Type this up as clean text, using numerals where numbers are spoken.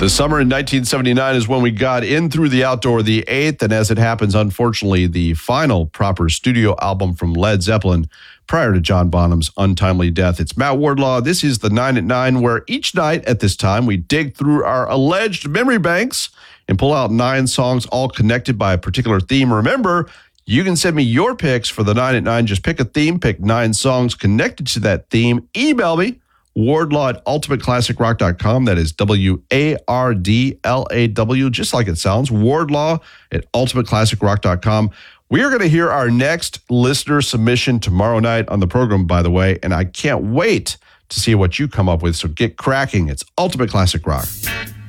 The summer in 1979 is when we got in through the outdoor, the 8th, and as it happens, unfortunately, the final proper studio album from Led Zeppelin prior to John Bonham's untimely death. It's Matt Wardlaw. This is the 9 at 9, where each night at this time, we dig through our alleged memory banks and pull out 9 songs all connected by a particular theme. Remember, you can send me your picks for the 9 at 9. Just pick a theme, pick 9 songs connected to that theme. Email me. Wardlaw at ultimateclassicrock.com. That is WARDLAW, just like it sounds. Wardlaw at ultimateclassicrock.com. We are going to hear our next listener submission tomorrow night on the program, by the way, and I can't wait to see what you come up with. So get cracking. It's Ultimate Classic Rock.